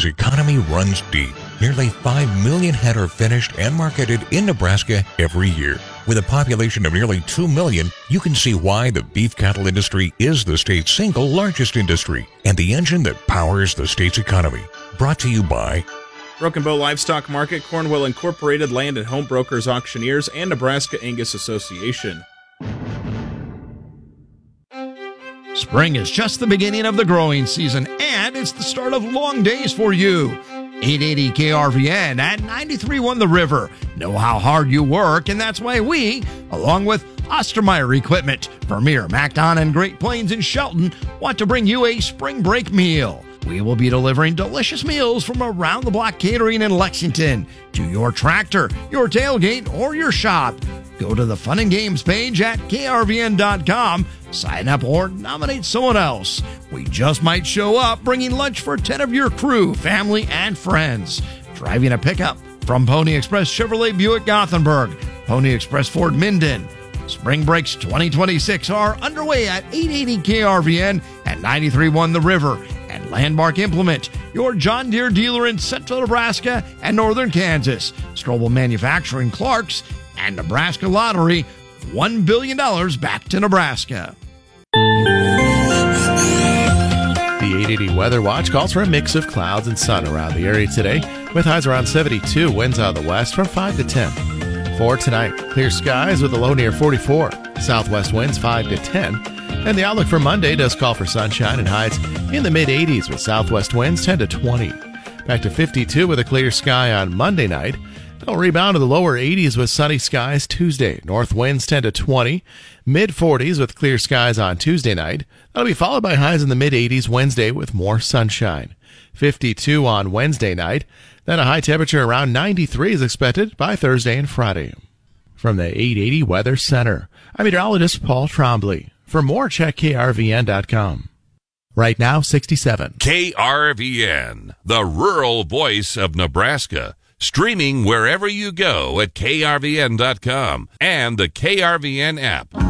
economy runs deep. Nearly 5 million head are finished and marketed in Nebraska every year. With a population of nearly 2 million, you can see why the beef cattle industry is the state's single largest industry and the engine that powers the state's economy. Brought to you by Broken Bow Livestock Market, Cornwall Incorporated, Land and Home Brokers Auctioneers, and Nebraska Angus Association. Spring is just the beginning of the growing season, and it's the start of long days for you. 880 KRVN at 93.1 The River know how hard you work, and that's why we, along with Ostermeyer Equipment, Vermeer, MacDon, and Great Plains in Shelton, want to bring you a spring break meal. We will be delivering delicious meals from around the block catering in Lexington to your tractor, your tailgate, or your shop. Go to the Fun and Games page at krvn.com, sign up, or nominate someone else. We just might show up bringing lunch for 10 of your crew, family, and friends. Driving a pickup from Pony Express Chevrolet Buick Gothenburg, Pony Express Ford Minden. Spring Breaks 2026 are underway at 880 KRVN and 93.1 The River. And Landmark Implement, your John Deere dealer in central Nebraska and northern Kansas. Strobel Manufacturing, Clark's, and Nebraska Lottery, $1 billion back to Nebraska. The 880 Weather Watch calls for a mix of clouds and sun around the area today, with highs around 72, winds out of the west from 5 to 10. For tonight, clear skies with a low near 44, southwest winds 5 to 10, and the outlook for Monday does call for sunshine and highs in the mid-80s with southwest winds 10 to 20. Back to 52 with a clear sky on Monday night. It'll rebound to the lower 80s with sunny skies Tuesday. North winds 10 to 20. Mid-40s with clear skies on Tuesday night. That'll be followed by highs in the mid-80s Wednesday with more sunshine. 52 on Wednesday night. Then a high temperature around 93 is expected by Thursday and Friday. From the 880 Weather Center, I'm meteorologist Paul Trombley. For more, check krvn.com. Right now, 67. KRVN, the rural voice of Nebraska. Streaming wherever you go at krvn.com and the KRVN app.